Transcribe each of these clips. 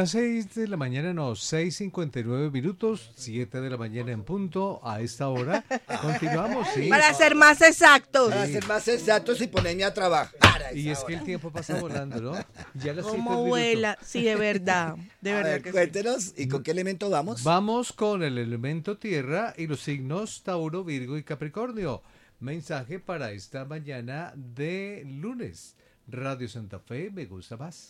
las 6 de la mañana, no, 6:59, 7 de la mañana en punto, a esta hora. Continuamos, sí. Para ser más exactos. Para ser más exactos y ponerme a trabajar. Y es que el tiempo pasa volando, ¿no? Ya las 7 Como vuela, sí, de verdad. De A verdad ver, que sí. cuéntenos, ¿y con qué elemento vamos? Vamos con el elemento tierra y los signos Tauro, Virgo y Capricornio. Mensaje para esta mañana de lunes. Radio Santa Fe, me gusta más.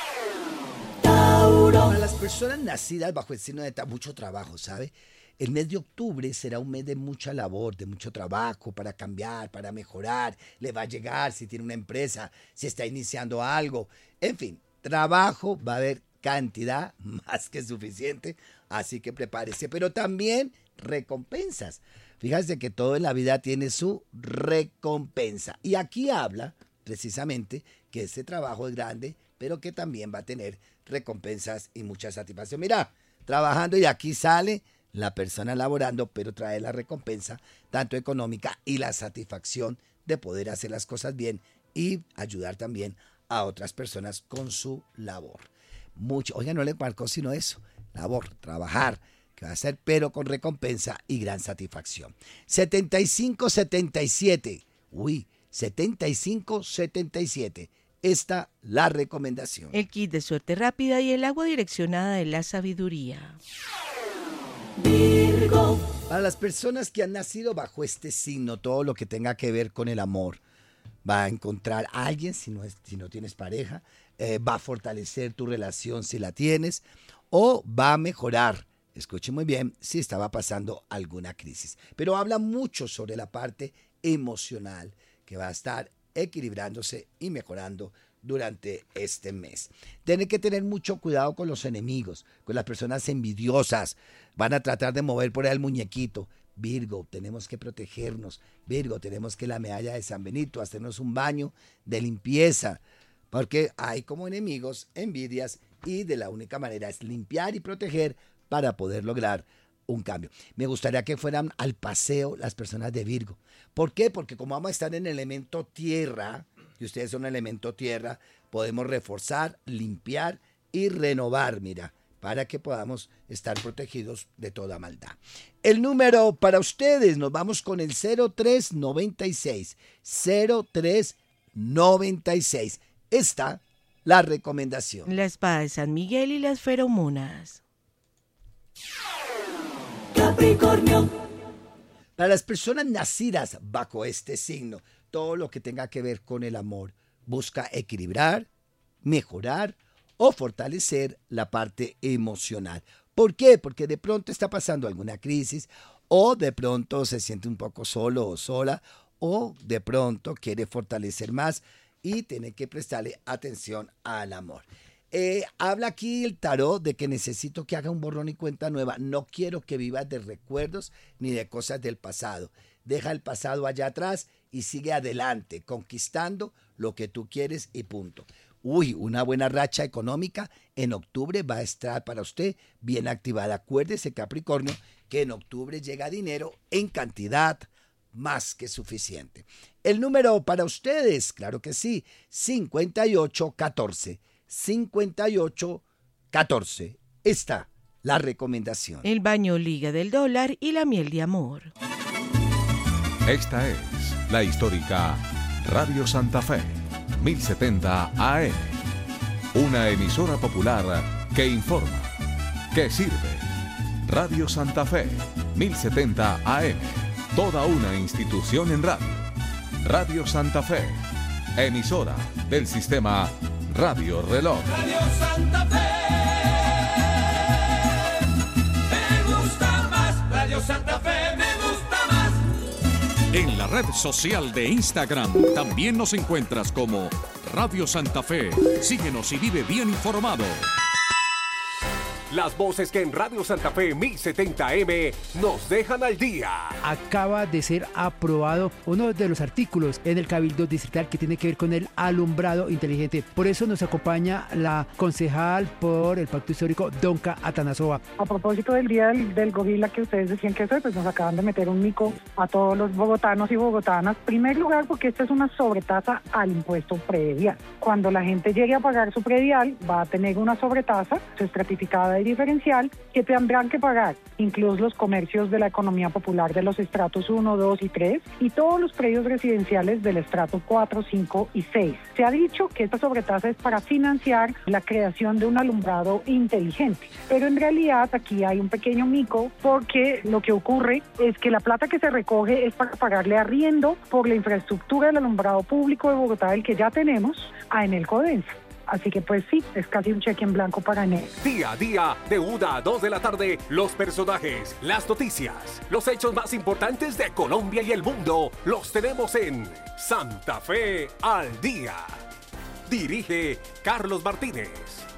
Para las personas nacidas bajo el signo de mucho trabajo, ¿sabe? El mes de octubre será un mes de mucha labor, de mucho trabajo para cambiar, para mejorar. Le va a llegar si tiene una empresa, si está iniciando algo. En fin, trabajo va a haber cantidad más que suficiente, así que prepárese. Pero también recompensas. Fíjate que todo en la vida tiene su recompensa. Y aquí habla precisamente que ese trabajo es grande, pero que también va a tener recompensas y mucha satisfacción. Mira, trabajando y aquí sale la persona laborando, pero trae la recompensa tanto económica y la satisfacción de poder hacer las cosas bien y ayudar también a otras personas con su labor. Mucho, oiga, no le marcó sino eso, labor, trabajar, que va a ser, pero con recompensa y gran satisfacción. 75-77, 75-77. Esta la recomendación. El kit de suerte rápida y el agua direccionada de la sabiduría. Para las personas que han nacido bajo este signo, todo lo que tenga que ver con el amor, va a encontrar a alguien si no tienes pareja, va a fortalecer tu relación si la tienes, o va a mejorar, escuche muy bien, si estaba pasando alguna crisis. Pero habla mucho sobre la parte emocional, que va a estar equilibrándose y mejorando durante este mes. Tiene que tener mucho cuidado con los enemigos, con las personas envidiosas. Van a tratar de mover por ahí el muñequito. Virgo, tenemos que protegernos. Virgo, tenemos que la medalla de San Benito, hacernos un baño de limpieza, porque hay como enemigos envidias y de la única manera es limpiar y proteger para poder lograr un cambio. Me gustaría que fueran al paseo las personas de Virgo. ¿Por qué? Porque como vamos a estar en el elemento tierra, y ustedes son el elemento tierra, podemos reforzar, limpiar y renovar, mira, para que podamos estar protegidos de toda maldad. El número para ustedes, nos vamos con el 0396. 0396. Esta la recomendación. La espada de San Miguel y las feromonas. Capricornio. Para las personas nacidas bajo este signo, todo lo que tenga que ver con el amor, busca equilibrar, mejorar o fortalecer la parte emocional. ¿Por qué? Porque de pronto está pasando alguna crisis o de pronto se siente un poco solo o sola o de pronto quiere fortalecer más y tiene que prestarle atención al amor. Habla aquí el tarot de que necesito que haga un borrón y cuenta nueva. No quiero que vivas de recuerdos ni de cosas del pasado. Deja el pasado allá atrás y sigue adelante, conquistando lo que tú quieres y punto. Una buena racha económica en octubre va a estar para usted bien activada. Acuérdese, Capricornio, que en octubre llega dinero en cantidad más que suficiente. El número para ustedes, claro que sí, 5814. 5814. Esta la recomendación. El baño liga del dólar y la miel de amor. Esta es la histórica Radio Santa Fe, 1070 AM. Una emisora popular que informa, que sirve. Radio Santa Fe, 1070 AM. Toda una institución en radio. Radio Santa Fe, emisora del sistema Radio Reloj. Radio Santa Fe. Me gusta más. Radio Santa Fe me gusta más. En la red social de Instagram también nos encuentras como Radio Santa Fe. Síguenos y vive bien informado. Las voces que en Radio Santa Fe 1070M nos dejan al día. Acaba de ser aprobado uno de los artículos en el Cabildo Distrital que tiene que ver con el alumbrado inteligente. Por eso nos acompaña la concejal por el Pacto Histórico, Donka Atanasova. A propósito del día del gorila que ustedes decían que es hoy, pues nos acaban de meter un mico a todos los bogotanos y bogotanas. En primer lugar, porque esta es una sobretasa al impuesto predial. Cuando la gente llegue a pagar su predial, va a tener una sobretasa estratificada y diferencial que tendrán que pagar, incluso los comercios de la economía popular de los estratos 1, 2 y 3 y todos los predios residenciales del estrato 4, 5 y 6. Se ha dicho que esta sobretasa es para financiar la creación de un alumbrado inteligente, pero en realidad aquí hay un pequeño mico porque lo que ocurre es que la plata que se recoge es para pagarle arriendo por la infraestructura del alumbrado público de Bogotá, el que ya tenemos, a Enel Codensa. Así que pues sí, es casi un cheque en blanco para Enel. Día a día, de 1 a 2 de la tarde, los personajes, las noticias, los hechos más importantes de Colombia y el mundo, los tenemos en Santa Fe al Día. Dirige Carlos Martínez.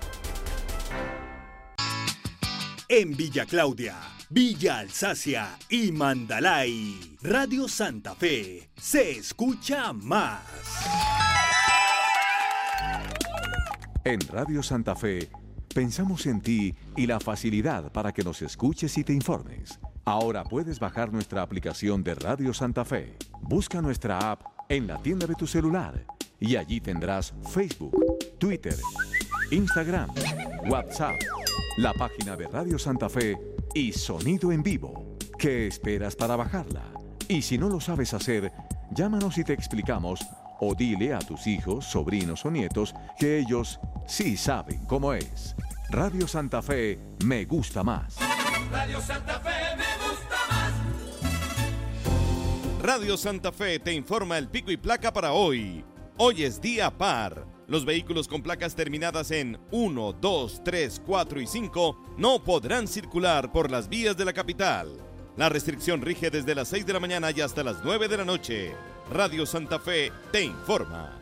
En Villa Claudia, Villa Alsacia y Mandalay, Radio Santa Fe se escucha más. En Radio Santa Fe, pensamos en ti y la facilidad para que nos escuches y te informes. Ahora puedes bajar nuestra aplicación de Radio Santa Fe. Busca nuestra app en la tienda de tu celular y allí tendrás Facebook, Twitter, Instagram, WhatsApp, la página de Radio Santa Fe y sonido en vivo. ¿Qué esperas para bajarla? Y si no lo sabes hacer, llámanos y te explicamos, o dile a tus hijos, sobrinos o nietos que ellos sí saben cómo es. Radio Santa Fe me gusta más. Radio Santa Fe me gusta más. Radio Santa Fe te informa el pico y placa para hoy. Hoy es día par. Los vehículos con placas terminadas en 1, 2, 3, 4 y 5 no podrán circular por las vías de la capital. La restricción rige desde las 6 de la mañana y hasta las 9 de la noche. Radio Santa Fe te informa.